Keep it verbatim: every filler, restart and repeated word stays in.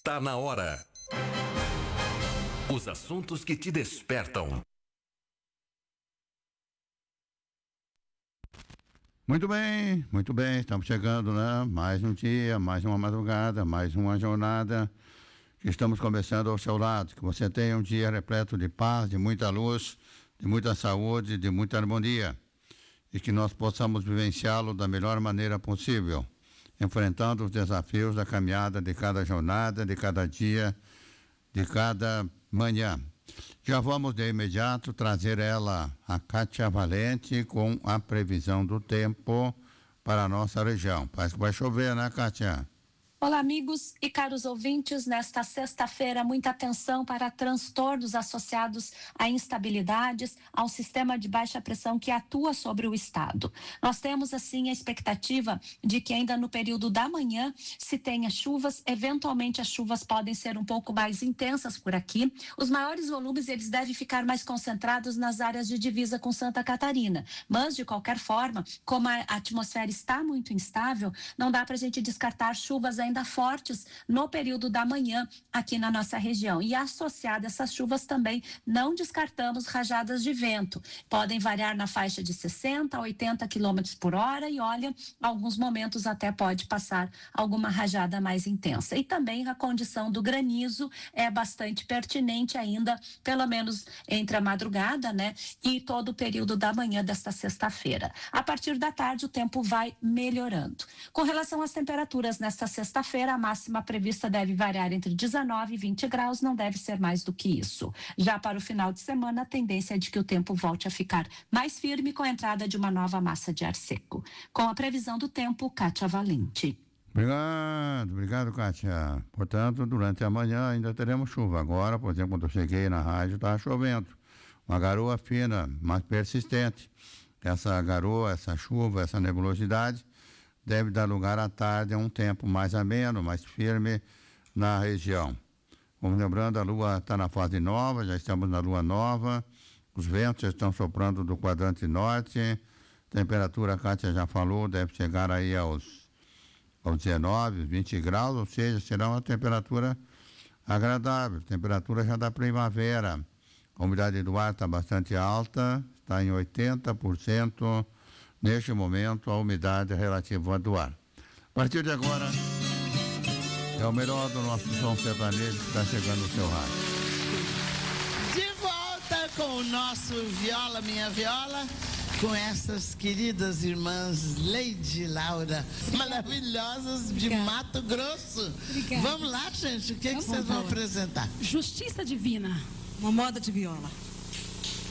Está na hora. Os assuntos que te despertam. Muito bem, muito bem, estamos chegando, né? Mais um dia, mais uma madrugada, mais uma jornada que estamos começando ao seu lado. Que você tenha um dia repleto de paz, de muita luz, de muita saúde, de muita harmonia. E que nós possamos vivenciá-lo da melhor maneira possível, enfrentando os desafios da caminhada de cada jornada, de cada dia, de cada manhã. Já vamos de imediato trazer ela, a Kátia Valente, com a previsão do tempo para a nossa região. Parece que vai chover, né, Kátia? Olá, amigos e caros ouvintes. Nesta sexta-feira, muita atenção para transtornos associados a instabilidades, ao sistema de baixa pressão que atua sobre o estado. Nós temos, assim, a expectativa de que ainda no período da manhã se tenha chuvas. Eventualmente, as chuvas podem ser um pouco mais intensas por aqui. Os maiores volumes, eles devem ficar mais concentrados nas áreas de divisa com Santa Catarina. Mas, de qualquer forma, como a atmosfera está muito instável, não dá para a gente descartar chuvas ainda ainda fortes no período da manhã aqui na nossa região. E associada a essas chuvas também não descartamos rajadas de vento. Podem variar na faixa de sessenta a oitenta quilômetros por hora e olha, alguns momentos até pode passar alguma rajada mais intensa. E também a condição do granizo é bastante pertinente ainda, pelo menos entre a madrugada, né? E todo o período da manhã desta sexta-feira. A partir da tarde o tempo vai melhorando. Com relação às temperaturas nesta sexta Sexta-feira, a máxima prevista deve variar entre dezenove e vinte graus, não deve ser mais do que isso. Já para o final de semana, a tendência é de que o tempo volte a ficar mais firme com a entrada de uma nova massa de ar seco. Com a previsão do tempo, Kátia Valente. Obrigado, obrigado, Kátia. Portanto, durante a manhã ainda teremos chuva. Agora, por exemplo, quando eu cheguei na rádio, estava chovendo. Uma garoa fina, mas persistente. Essa garoa, essa chuva, essa nebulosidade deve dar lugar à tarde a um tempo mais ameno, mais firme na região. Vamos lembrando, a lua está na fase nova, já estamos na lua nova, os ventos estão soprando do quadrante norte, temperatura, a Kátia já falou, deve chegar aí aos, aos dezenove, vinte graus, ou seja, será uma temperatura agradável, temperatura já da primavera. A umidade do ar está bastante alta, está em oitenta por cento. Neste momento, a umidade relativa do ar. A partir de agora, é o melhor do nosso som sertanejo que está chegando no seu rádio. De volta com o nosso Viola Minha Viola, com essas queridas irmãs Leide e Laura, maravilhosas de Obrigada. Mato Grosso. Obrigada. Vamos lá, gente, o que, que vocês vão apresentar? Justiça Divina, uma moda de viola.